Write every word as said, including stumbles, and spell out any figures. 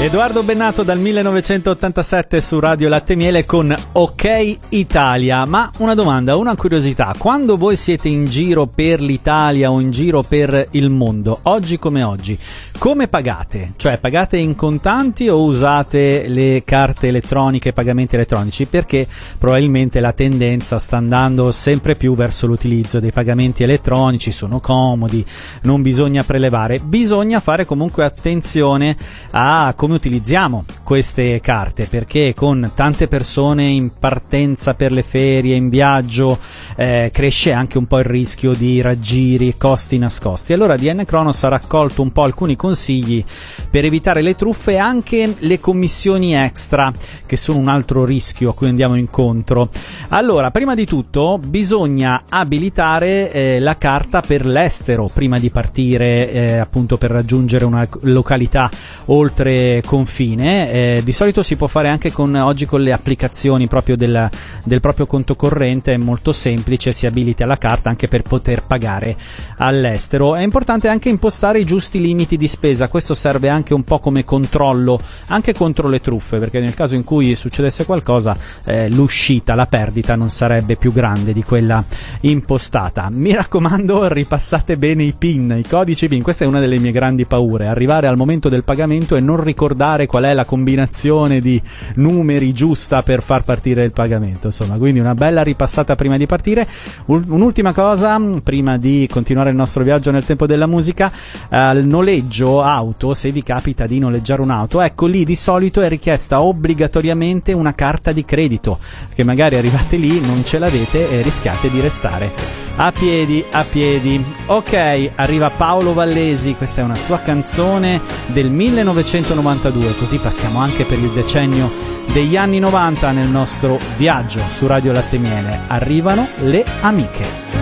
Edoardo Bennato dal millenovecentottantasette su Radio Latte e Miele con Ok Italia. Ma una domanda, una curiosità: quando voi siete in giro per l'Italia o in giro per il mondo, oggi come oggi, come pagate? Cioè, pagate in contanti o usate le carte elettroniche, pagamenti elettronici? Perché probabilmente la tendenza sta andando sempre più verso l'utilizzo dei pagamenti elettronici, sono comodi, non bisogna prelevare. Bisogna fare comunque attenzione a come utilizziamo queste carte, perché con tante persone in partenza per le ferie, in viaggio, eh, cresce anche un po' il rischio di raggiri, costi nascosti. Allora D N Kronos ha raccolto un po' alcuni consigli per evitare le truffe e anche le commissioni extra, che sono un altro rischio a cui andiamo incontro. Allora, prima di tutto bisogna abilitare eh, la carta per l'estero prima di partire, eh, appunto per raggiungere una località oltre confine. Eh, di solito si può fare anche con oggi con le applicazioni proprio del, del proprio conto corrente, è molto semplice, si abilita la carta anche per poter pagare all'estero. È importante anche impostare i giusti limiti di spesa, questo serve anche un po' come controllo anche contro le truffe, perché nel caso in cui succedesse qualcosa eh, l'uscita, la perdita non sarebbe più grande di quella impostata. Mi raccomando, ripassate bene i PIN, i codici PIN, questa è una delle mie grandi paure, arrivare al momento del pagamento e non ricordare qual è la combinazione di numeri giusta per far partire il pagamento. Insomma, quindi una bella ripassata prima di partire. Un'ultima cosa prima di continuare il nostro viaggio nel tempo della musica: al noleggio auto, se vi capita di noleggiare un'auto, ecco lì di solito è richiesta obbligatoriamente una carta di credito, che magari arrivate lì, non ce l'avete e rischiate di restare a piedi, a piedi. Ok, arriva Paolo Vallesi, questa è una sua canzone del millenovecentonovantadue, così passiamo anche per il decennio degli anni novanta nel nostro viaggio su Radio Latte e Miele. Arrivano le amiche.